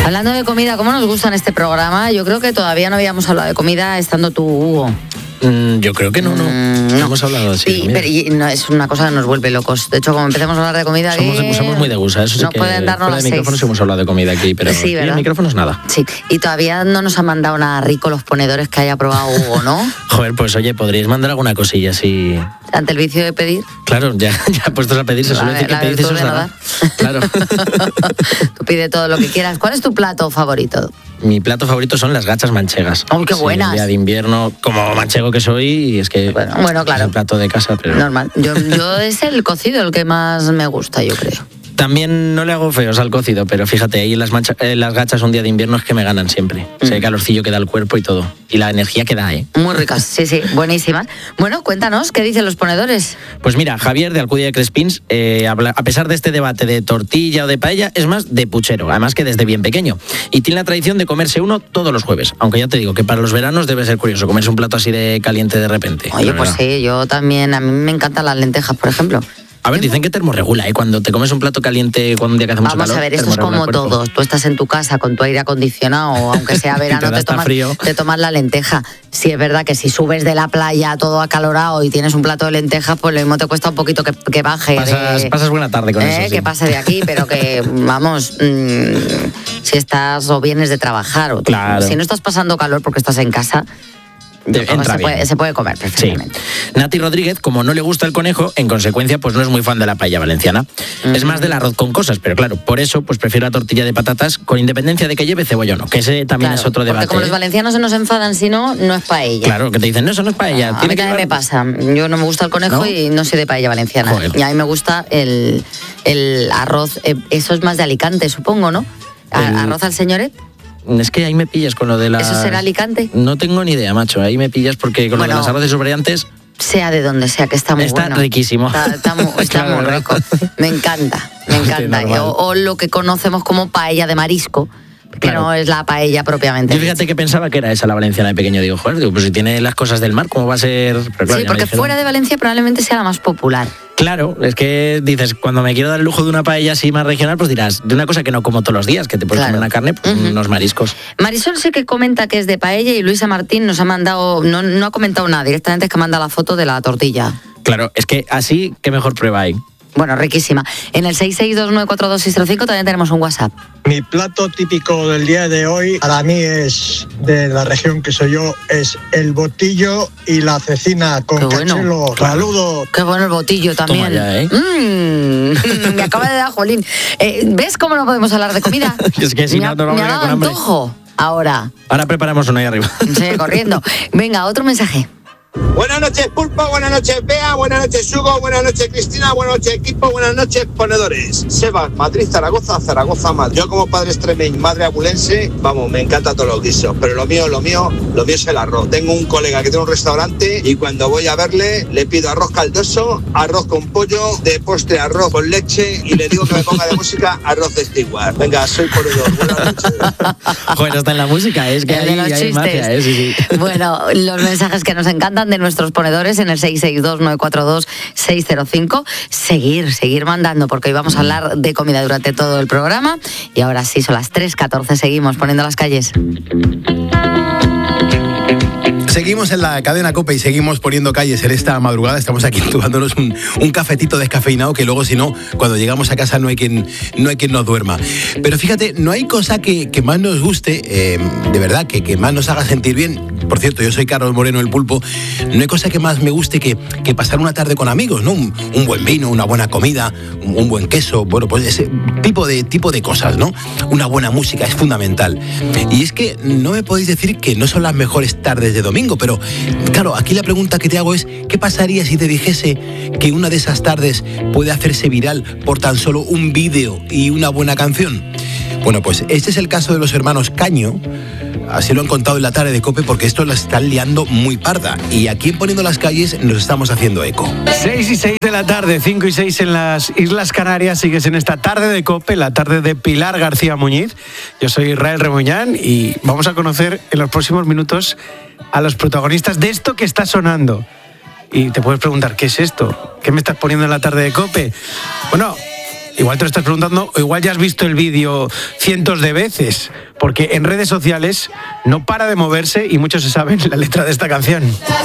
Hablando de comida, ¿cómo nos gusta en este programa? Yo creo que todavía no habíamos hablado de comida estando tú, Hugo. Yo creo que no hemos hablado así. Sí, pero no, es una cosa que nos vuelve locos. De hecho, como empecemos a hablar de comida somos muy de gusa. Eso sí no que pueden darnos las 6. micrófonos hemos hablado de comida aquí, pero sí, en micrófonos nada. Sí, y todavía no nos han mandado nada rico los ponedores que haya probado Hugo, ¿no? Joder, pues oye, podríais mandar alguna cosilla así. Ante el vicio de pedir. Claro, ya puestos a pedir, se suele decir que pedís eso. Claro. Tú pide todo lo que quieras. ¿Cuál es tu plato favorito? Mi plato favorito son las gachas manchegas. ¡Oh, qué buenas! El día de invierno, como manchego que soy, y es que bueno, claro. Es el plato de casa, pero... Normal. Yo es el cocido el que más me gusta, yo creo. También no le hago feos al cocido, pero fíjate, ahí las gachas un día de invierno es que me ganan siempre. Ese calorcillo que da el cuerpo y todo. Y la energía que da, ¿eh? Muy ricas, sí, buenísimas. Bueno, cuéntanos, ¿qué dicen los ponedores? Pues mira, Javier de Alcudia de Crespins, a pesar de este debate de tortilla o de paella, es más de puchero, además que desde bien pequeño. Y tiene la tradición de comerse uno todos los jueves. Aunque ya te digo que para los veranos debe ser curioso comerse un plato así de caliente de repente. Oye, pues sí, yo también, a mí me encantan las lentejas, por ejemplo. A ver, dicen que termorregula, ¿eh? Cuando te comes un plato caliente cuando un día que hace mucho calor. Vamos a ver, esto es como todo. Tú estás en tu casa con tu aire acondicionado, aunque sea verano, te tomas la lenteja. Sí, es verdad que si subes de la playa todo acalorado y tienes un plato de lentejas, pues lo mismo te cuesta un poquito que baje. Pasas buena tarde con eso. Sí. Que pase de aquí, pero que, vamos, si estás o vienes de trabajar, o claro. Si no estás pasando calor porque estás en casa... Se puede comer perfectamente. Sí. Nati Rodríguez, como no le gusta el conejo, en consecuencia, pues no es muy fan de la paella valenciana. Es más del arroz con cosas, pero claro, por eso pues prefiero la tortilla de patatas con independencia de que lleve cebolla o no, que ese también es otro debate. Porque como los valencianos se nos enfadan, si no, no es paella. Claro, que te dicen, no, eso no es paella. A mí también me pasa. Yo no me gusta el conejo y no soy de paella valenciana. Joder. Y a mí me gusta el arroz, eso es más de Alicante, supongo, ¿no? Arroz al señoret. Es que ahí me pillas con lo de las... ¿Eso será Alicante? No tengo ni idea, macho. Ahí me pillas porque con lo de las arroces variantes... Sea de donde sea, que está muy bueno. Está riquísimo. Está muy rico. Me encanta. O lo que conocemos como paella de marisco, que no es la paella propiamente. Yo fíjate que pensaba que era esa la valenciana de pequeño. Digo, joder, pues si tiene las cosas del mar, ¿cómo va a ser...? Pero claro, sí, porque fuera de Valencia probablemente sea la más popular. Claro, es que dices, cuando me quiero dar el lujo de una paella así más regional, pues dirás, de una cosa que no como todos los días, que te puedes comer una carne, pues unos mariscos. Marisol sí que comenta que es de paella y Luisa Martín nos ha mandado, no ha comentado nada, directamente es que manda la foto de la tortilla. Claro, es que así, ¿qué mejor prueba hay? Bueno, riquísima. En el 662942605 también tenemos un WhatsApp. Mi plato típico del día de hoy, para mí es de la región que soy yo, es el botillo y la cecina con cachelo. Saludos. Qué bueno el botillo también. Toma ya, ¿eh? Me acaba de dar jolín. ¿Ves cómo no podemos hablar de comida? Es que si no, nos vamos a ir con hambre. Antojo. Ahora preparamos uno ahí arriba. Sí, corriendo. Venga, otro mensaje. Buenas noches, Pulpo, buenas noches, Bea, buenas noches, Hugo, buenas noches, Cristina, buenas noches, equipo, buenas noches, ponedores. Sebas, Madrid, Zaragoza, Zaragoza, Madrid. Yo como padre extremeño, madre abulense, vamos, me encanta todos los guisos, pero lo mío es el arroz. Tengo un colega que tiene un restaurante y cuando voy a verle, le pido arroz caldoso, arroz con pollo, de postre arroz con leche y le digo que me ponga de música arroz de Stewart. Venga, soy ponedor, buenas noches. Joder, está en la música, es que hay magia, sí. Bueno, los mensajes que nos encantan de nuestros ponedores en el 662942605. Seguir mandando, porque hoy vamos a hablar de comida durante todo el programa. Y ahora sí, son las 3:14, seguimos poniendo las calles. Seguimos en la cadena COPE y seguimos poniendo calles en esta madrugada. Estamos aquí tomándonos un cafetito descafeinado que luego, si no, cuando llegamos a casa no hay quien nos duerma. Pero fíjate, no hay cosa que más nos guste, de verdad, que más nos haga sentir bien. Por cierto, yo soy Carlos Moreno, el Pulpo. No hay cosa que más me guste que pasar una tarde con amigos, ¿no? Un buen vino, una buena comida, un buen queso, bueno, pues ese tipo de cosas, ¿no? Una buena música es fundamental. Y es que no me podéis decir que no son las mejores tardes de domingo, pero claro, aquí la pregunta que te hago es, ¿qué pasaría si te dijese que una de esas tardes puede hacerse viral por tan solo un vídeo y una buena canción? Bueno, pues este es el caso de los hermanos Caño. Así lo han contado en la tarde de COPE, porque esto la están liando muy parda. Y aquí en Poniendo las Calles nos estamos haciendo eco. 6:06 de la tarde, 5:06 en las Islas Canarias. Sigues en esta tarde de COPE, la tarde de Pilar García Muñiz. Yo soy Israel Remuñán y vamos a conocer en los próximos minutos a los protagonistas de esto que está sonando. Y te puedes preguntar, ¿qué es esto? ¿Qué me estás poniendo en la tarde de COPE? Bueno, igual te lo estás preguntando, o igual ya has visto el vídeo cientos de veces, porque en redes sociales no para de moverse y muchos se saben la letra de esta canción.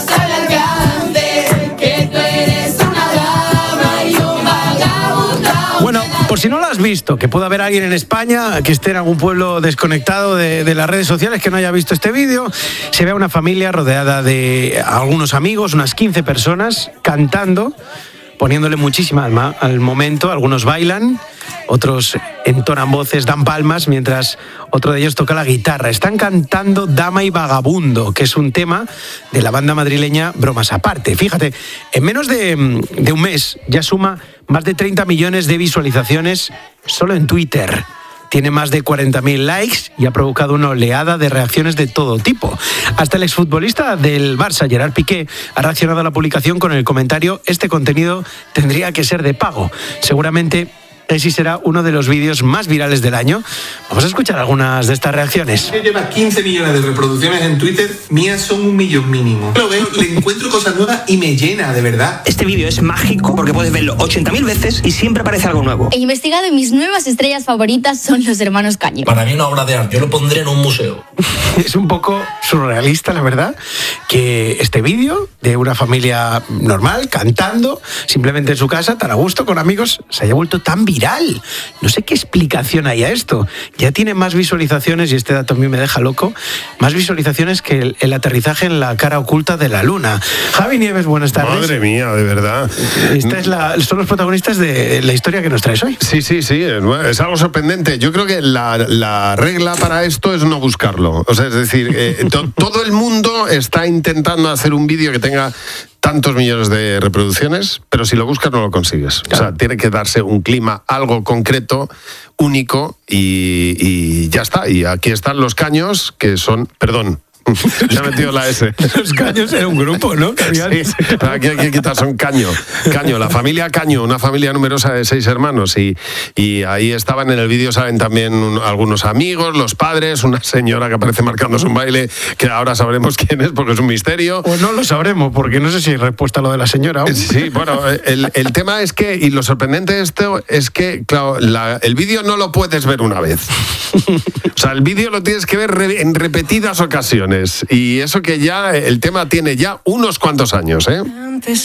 Bueno, por si no lo has visto, que pueda haber alguien en España que esté en algún pueblo desconectado de las redes sociales que no haya visto este vídeo, se ve a una familia rodeada de algunos amigos, unas 15 personas, cantando, poniéndole muchísima alma al momento. Algunos bailan, otros entonan voces, dan palmas, mientras otro de ellos toca la guitarra. Están cantando Dama y Vagabundo, que es un tema de la banda madrileña Bromas Aparte. Fíjate, en menos de un mes ya suma más de 30 millones de visualizaciones solo en Twitter. Tiene más de 40.000 likes y ha provocado una oleada de reacciones de todo tipo. Hasta el exfutbolista del Barça, Gerard Piqué, ha reaccionado a la publicación con el comentario: este contenido tendría que ser de pago. Seguramente ese será uno de los vídeos más virales del año. Vamos a escuchar algunas de estas reacciones. Lleva 15 millones de reproducciones en Twitter, mías son 1 millón mínimo. Lo veo, le encuentro cosas nuevas y me llena, de verdad. Este vídeo es mágico porque puedes verlo 80.000 veces y siempre aparece algo nuevo. He investigado y mis nuevas estrellas favoritas son los hermanos Caño. Para mí una obra de arte, yo lo pondré en un museo. Es un poco surrealista, la verdad, que este vídeo de una familia normal, cantando, simplemente en su casa, tan a gusto, con amigos, se haya vuelto tan viral. No sé qué explicación hay a esto. Ya tiene más visualizaciones, y este dato a mí me deja loco, más visualizaciones que el aterrizaje en la cara oculta de la luna. Javi Nieves, buenas tardes. Madre mía, de verdad. Son los protagonistas de la historia que nos traes hoy. Sí, es algo sorprendente. Yo creo que la regla para esto es no buscarlo. O sea, es decir, todo el mundo está intentando hacer un vídeo que tenga tantos millones de reproducciones, pero si lo buscas no lo consigues. Claro. O sea, tiene que darse un clima, algo concreto, único, y ya está. Y aquí están los Caños, que son... Perdón. Ya he metido la S. Los Caños era un grupo, ¿no? Sí, aquí hay que quitar, son Caño, la familia Caño, una familia numerosa de 6 hermanos, y ahí estaban en el vídeo, saben también algunos amigos, los padres, una señora que aparece marcándose un baile, que ahora sabremos quién es porque es un misterio. Pues no lo sabremos, porque no sé si hay respuesta a lo de la señora aún. Sí, bueno, el tema es que, y lo sorprendente de esto es que, claro, el vídeo no lo puedes ver una vez. O sea, el vídeo lo tienes que ver en repetidas ocasiones. Y eso que ya el tema tiene ya unos cuantos años, ¿eh?